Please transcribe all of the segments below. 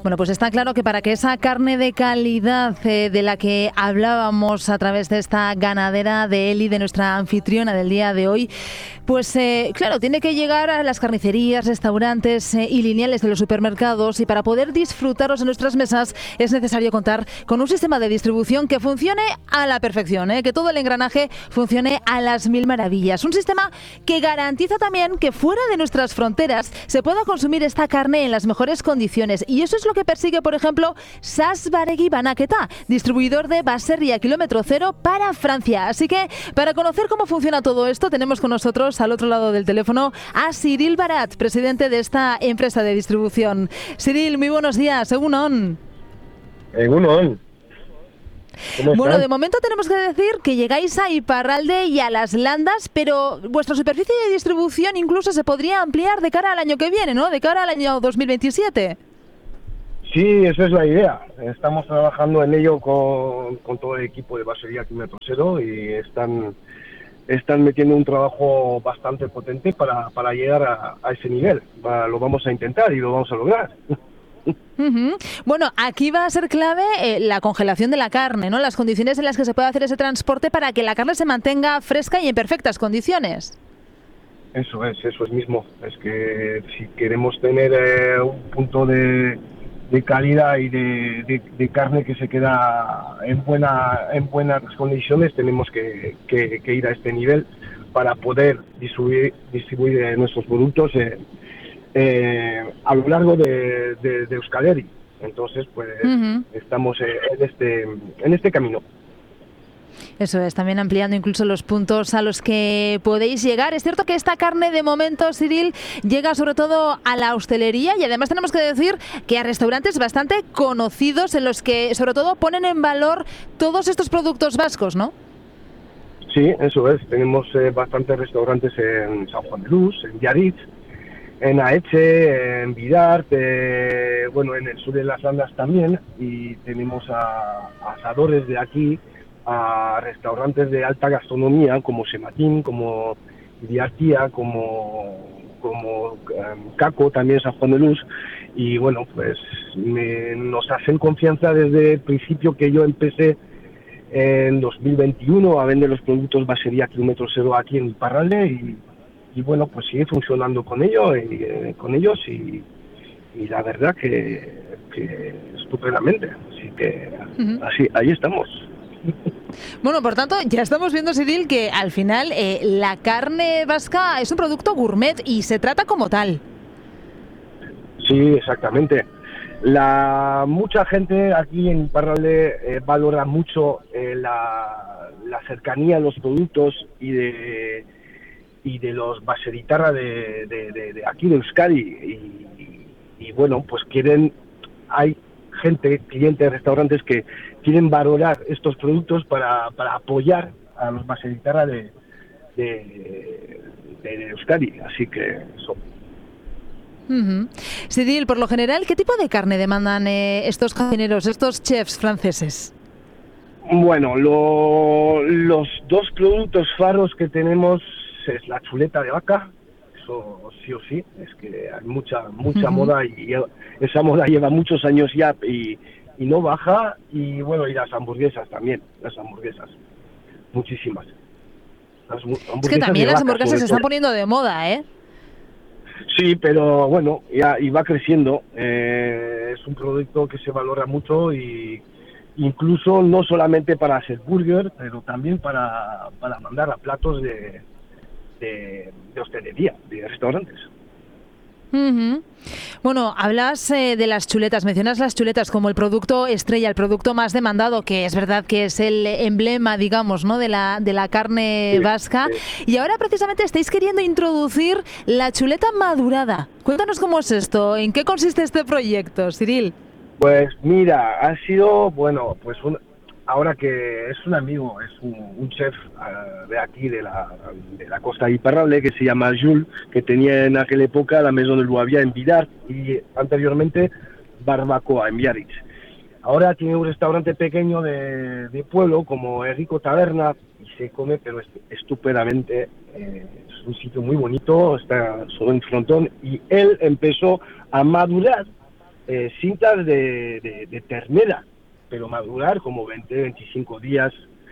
Bueno, pues está claro que para que esa carne de calidad de la que hablábamos a través de esta ganadera de Eli, de nuestra anfitriona del día de hoy, pues claro, tiene que llegar a las carnicerías, restaurantes y lineales de los supermercados, y para poder disfrutarlos en nuestras mesas es necesario contar con un sistema de distribución que funcione a la perfección, que todo el engranaje funcione a las mil maravillas. Un sistema que garantiza también que fuera de nuestras fronteras se pueda consumir esta carne en las mejores condiciones, y eso es lo que persigue, por ejemplo, SAS Baregi Banaketa, distribuidor de Baserria Kilómetro Cero para Francia. Así que, para conocer cómo funciona todo esto, tenemos con nosotros al otro lado del teléfono a Cyril Barat, presidente de esta empresa de distribución. Cyril, muy buenos días. Egunon. Egunon. Bueno, de momento tenemos que decir que llegáis a Iparralde y a Las Landas, pero vuestra superficie de distribución incluso se podría ampliar de cara al año que viene, ¿no? De cara al año 2027. Sí, esa es la idea. Estamos trabajando en ello con todo el equipo de Baserria Kilómetro Cero y están metiendo un trabajo bastante potente para llegar a ese nivel. Lo vamos a intentar y lo vamos a lograr. Bueno, aquí va a ser clave la congelación de la carne, ¿no? Las condiciones en las que se puede hacer ese transporte para que la carne se mantenga fresca y en perfectas condiciones. Eso es mismo. Es que si queremos tener un punto de calidad y de carne que se queda en buenas condiciones, tenemos que ir a este nivel para poder distribuir nuestros productos a lo largo de Euskal Herria. Entonces, pues estamos en este camino. Eso es, también ampliando incluso los puntos a los que podéis llegar. Es cierto que esta carne de momento, Cyril, llega sobre todo a la hostelería, y además tenemos que decir que a restaurantes bastante conocidos en los que sobre todo ponen en valor todos estos productos vascos, ¿no? Sí, eso es. Tenemos bastantes restaurantes en San Juan de Luz, en Biarritz, en Aetxe, en Bidart, bueno, en el sur de Las Landas también, y tenemos a asadores de aquí, a restaurantes de alta gastronomía como Sematín, como Diartía, como Caco, también San Juan de Luz, y bueno, pues nos hacen confianza desde el principio que yo empecé en 2021 a vender los productos Baserria Kilómetro Cero aquí en Iparralde, y bueno, pues sigue funcionando con ellos y la verdad que estupendamente, así que ahí estamos. Bueno, por tanto, ya estamos viendo, Cyril, que al final la carne vasca es un producto gourmet y se trata como tal. Sí, exactamente. Mucha gente aquí en Iparralde valora mucho la cercanía a los productos y de los baseritarra de aquí de Euskadi, y bueno, pues hay gente, clientes de restaurantes que quieren valorar estos productos para apoyar a los baseritarra de Euskadi, así que eso. Cyril, por lo general, ¿qué tipo de carne demandan estos cocineros, estos chefs franceses? Bueno, los dos productos faros que tenemos es la chuleta de vaca, eso sí o sí, es que hay mucha moda, y esa moda lleva muchos años ya y no baja, y bueno, y las hamburguesas también, muchísimas. Es que también las hamburguesas se están poniendo de moda, ¿eh? Sí, pero bueno, ya y va creciendo, es un producto que se valora mucho, y incluso no solamente para hacer burger, pero también para mandar a platos de hostelería, de restaurantes. Bueno, hablas de las chuletas, mencionas las chuletas como el producto estrella, el producto más demandado, que es verdad que es el emblema, digamos, ¿no?, de la carne vasca. Sí. Y ahora precisamente estáis queriendo introducir la chuleta madurada. Cuéntanos cómo es esto, ¿en qué consiste este proyecto, Cyril? Pues mira, ha sido, bueno, pues ahora que es un amigo, es un chef de aquí, de la costa de Iparralde, que se llama Jules, que tenía en aquella época la Maison de Loavia en Bidart y anteriormente Barbacoa en Biarritz. Ahora tiene un restaurante pequeño de pueblo como Rico Taberna, y se come pero estupendamente, es un sitio muy bonito, está solo en frontón, y él empezó a madurar cintas de ternera, pero madurar como 20-25 días.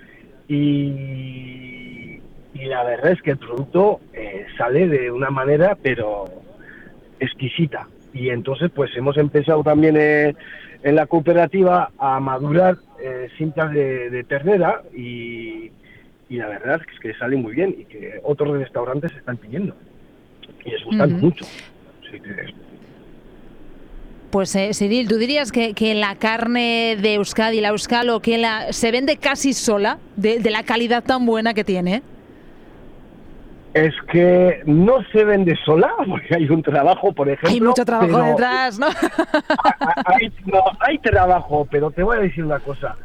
Y la verdad es que el producto sale de una manera, pero exquisita. Y entonces pues hemos empezado también en la cooperativa a madurar cintas de ternera y la verdad es que sale muy bien y que otros restaurantes están pidiendo y les gustan mucho. Así que... Pues Cyril, ¿tú dirías que la carne de Euskadi, la Euskal Okela, se vende casi sola de la calidad tan buena que tiene? Es que no se vende sola, porque hay un trabajo, por ejemplo... Hay mucho trabajo detrás, ¿no? Hay trabajo, pero te voy a decir una cosa.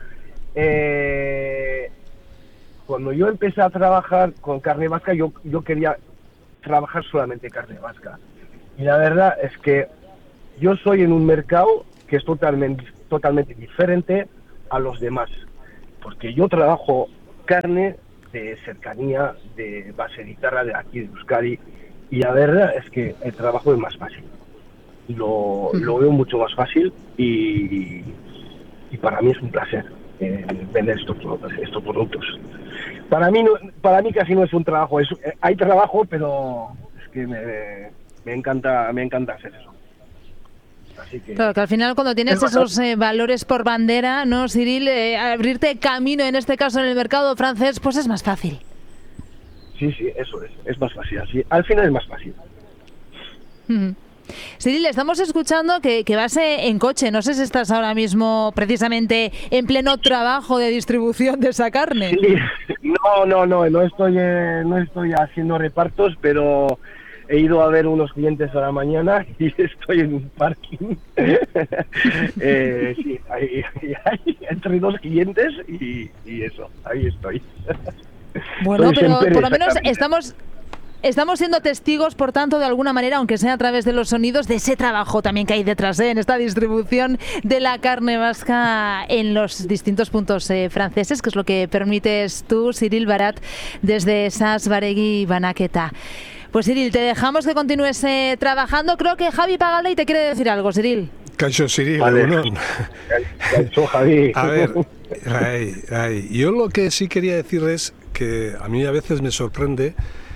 Cuando yo empecé a trabajar con carne vasca, yo quería trabajar solamente carne vasca. Y la verdad es que yo soy en un mercado que es totalmente diferente a los demás. Porque yo trabajo carne de cercanía, de base de guitarra, de aquí de Euskadi, y la verdad es que el trabajo es más fácil. Lo veo mucho más fácil y para mí es un placer vender estos productos. Para mí casi no es un trabajo, hay trabajo, pero es que me encanta hacer eso. Así que... Claro, que al final cuando tienes esos valores por bandera, ¿no, Cyril? Abrirte camino, en este caso en el mercado francés, pues es más fácil. Sí, eso es más fácil, así, al final es más fácil. Cyril, estamos escuchando que vas en coche, no sé si estás ahora mismo precisamente en pleno trabajo de distribución de esa carne. Sí. No estoy haciendo repartos, pero... He ido a ver unos clientes a la mañana y estoy en un parking. Sí, hay entre dos clientes y eso, ahí estoy. Bueno, pero por lo menos estamos siendo testigos, por tanto, de alguna manera, aunque sea a través de los sonidos, de ese trabajo también que hay detrás, en esta distribución de la carne vasca en los distintos puntos franceses, que es lo que permites tú, Cyril Barat, desde Sas Baregui Banaketa. Pues Cyril, te dejamos que continúes trabajando. Creo que Javi Pagalday te quiere decir algo, Cyril. Caixo, Cyril, vale. Caixo, Javi. A ver, yo lo que sí quería decir es que a mí a veces me sorprende,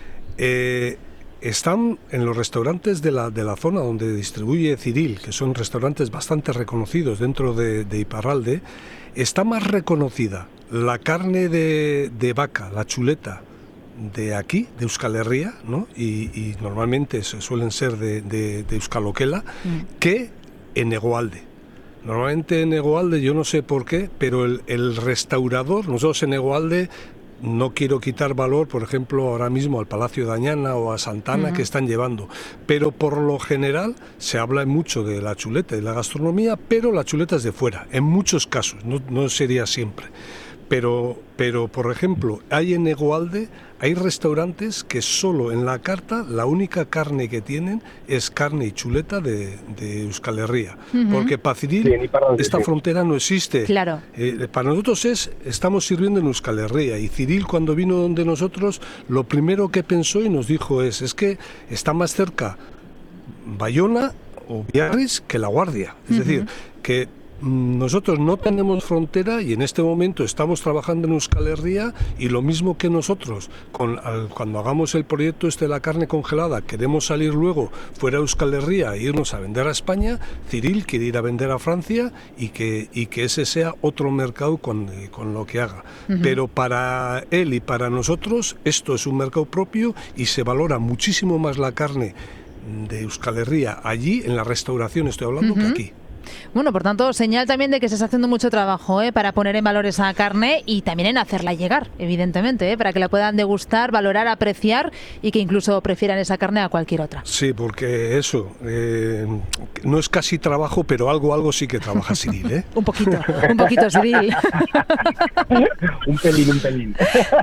están en los restaurantes de la zona donde distribuye Cyril, que son restaurantes bastante reconocidos dentro de Iparralde, está más reconocida la carne de vaca, la chuleta, de aquí, de Euskal Herria, ¿no? Y normalmente suelen ser de Euskal Okela, que en Hegoalde. Normalmente en Hegoalde, yo no sé por qué, pero el restaurador, nosotros en Hegoalde, no quiero quitar valor, por ejemplo, ahora mismo al Palacio de Añana o a Santana, que están llevando, pero por lo general se habla mucho de la chuleta y la gastronomía, pero la chuleta es de fuera, en muchos casos, no sería siempre. Pero, por ejemplo, hay en Hegoalde, hay restaurantes que solo en la carta la única carne que tienen es carne y chuleta de Euskal Herria. Porque para Cyril esta frontera no existe. Claro. Para nosotros estamos sirviendo en Euskal Herria, y Cyril cuando vino donde nosotros, lo primero que pensó y nos dijo es que está más cerca Bayona o Biarritz que La Guardia. Es decir, que nosotros no tenemos frontera y en este momento estamos trabajando en Euskal Herria, y lo mismo que nosotros, cuando hagamos el proyecto de la carne congelada, queremos salir luego fuera de Euskal Herria e irnos a vender a España. Cyril quiere ir a vender a Francia y que ese sea otro mercado con lo que haga. Pero para él y para nosotros esto es un mercado propio y se valora muchísimo más la carne de Euskal Herria allí, en la restauración estoy hablando, que aquí. Bueno, por tanto, señal también de que se está haciendo mucho trabajo para poner en valor esa carne y también en hacerla llegar, evidentemente, para que la puedan degustar, valorar, apreciar y que incluso prefieran esa carne a cualquier otra. Sí, porque eso, no es casi trabajo, pero algo sí que trabaja Cyril, ¿eh? un poquito, Cyril. un pelín.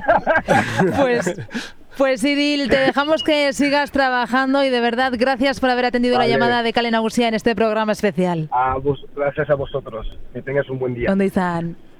Pues Cyril, te dejamos que sigas trabajando y de verdad gracias por haber atendido la llamada de Kale Nagusia en este programa especial. Gracias a vosotros. Que tengas un buen día. ¿Dónde están?